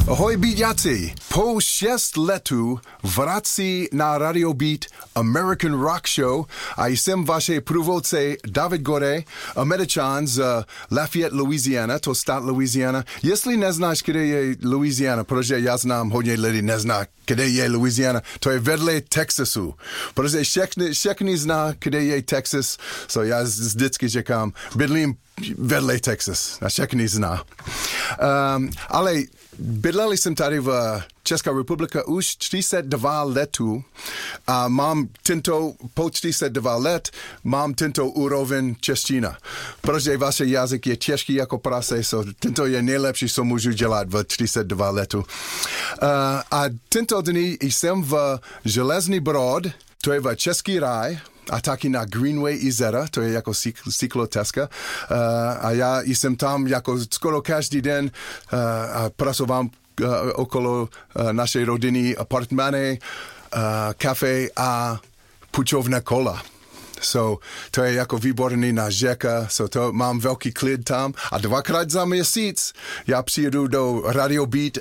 Ahoj Beatjáci, po 6 letů vrací na Radio Beat American Rock Show a jsem vaše průvodce David Gore, Američan z Lafayette, Louisiana, to stát Louisiana. Jestli neznáš, kde je Louisiana, protože já znám hodně lidí nezná, kde je Louisiana, to je vedle Texasu, protože všechny zná, kde je Texas, so já vždycky říkám, bydlím vedle Texas, a všechny zná. Ale bydleli jsem tady v Česká republika už 32 letů a mám po 32 let mám tento úroveň čeština. Protože váš jazyk je těžký jako prase, so tento je nejlepší, co můžu dělat v 32 letů. A tento dny jsem v Železný Brod, to je v Český ráj, a taky na Greenway Izera, to je jako cykloteska. A já jsem tam jako skoro každý den a pracovám okolo naší rodiny, apartmány, kafe a půjčovna kola. So, to je jako výborný na řeka, so to mám velký klid tam a 2krát za měsíc já přijedu do Radio Beat